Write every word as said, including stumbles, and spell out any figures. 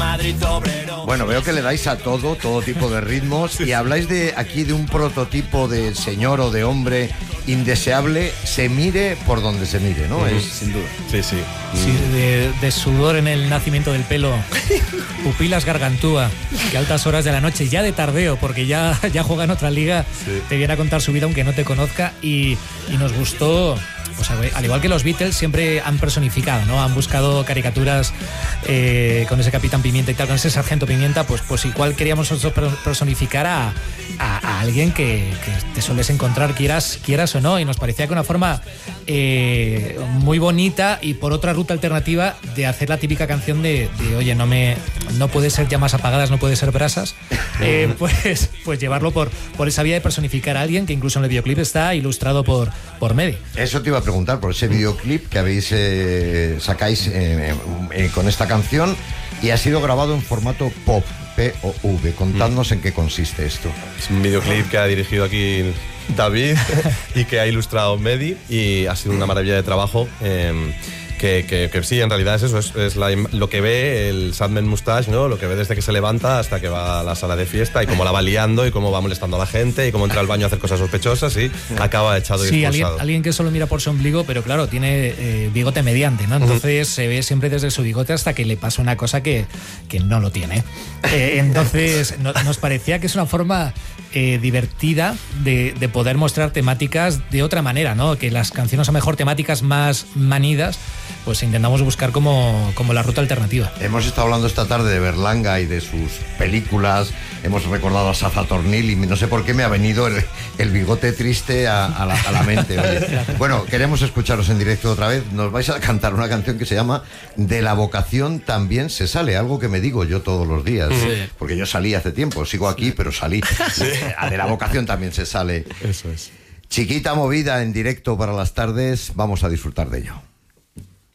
Madrid obrero. Bueno, veo que le dais a todo, todo tipo de ritmos, y habláis de aquí de un prototipo de señor o de hombre indeseable, se mire por donde se mire, ¿no? Sí, es sin duda. Sí, sí. Sí, de, de sudor en el nacimiento del pelo, pupilas gargantúa, que a altas horas de la noche, ya de tardeo, porque ya, ya juega en otra liga, Sí. te viene a contar su vida aunque no te conozca, y, y nos gustó. Pues al igual que los Beatles siempre han personificado, ¿no? Han buscado caricaturas eh, con ese Capitán Pimienta y tal, con ese Sargento Pimienta, pues, pues igual queríamos nosotros personificar a, a, a alguien que, que te sueles encontrar, quieras, quieras o no, y nos parecía que una forma eh, muy bonita y por otra ruta alternativa de hacer la típica canción de, de oye, no me no puede ser llamas apagadas, no puede ser brasas, eh, pues, pues llevarlo por, por esa vía de personificar a alguien que incluso en el videoclip está ilustrado por, por Medi. Eso te iba a preguntar por ese videoclip que habéis eh, sacáis eh, eh, con esta canción, y ha sido grabado en formato pop, P O V. Contadnos mm. en qué consiste esto. Es un videoclip que ha dirigido aquí David y que ha ilustrado Medi, y ha sido una maravilla de trabajo. Eh, Que, que, que sí, en realidad es eso, es, es la, lo que ve el Sandman Mustache, ¿no? Lo que ve desde que se levanta hasta que va a la sala de fiesta, y cómo la va liando, y cómo va molestando a la gente, y cómo entra al baño a hacer cosas sospechosas, y acaba echado y sí, expulsado. Alguien, alguien que solo mira por su ombligo, pero claro, tiene eh, bigote mediante, ¿no? Entonces uh-huh. se ve siempre desde su bigote hasta que le pasa una cosa que, que no lo tiene. Eh, entonces no, nos parecía que es una forma eh, divertida de, de poder mostrar temáticas de otra manera, ¿no? Que las canciones a mejor temáticas más manidas, pues intentamos buscar como, como la ruta alternativa. Hemos estado hablando esta tarde de Berlanga y de sus películas, hemos recordado a Saza Tornil, y no sé por qué me ha venido el, el bigote triste a, a, la, a la mente. Oye. Bueno, queremos escucharos en directo otra vez. Nos vais a cantar una canción que se llama De la vocación también se sale, algo que me digo yo todos los días, sí. porque yo salí hace tiempo, sigo aquí, sí. pero salí. Sí. De la vocación también se sale. Eso es. Chiquita movida en directo para las tardes, vamos a disfrutar de ello.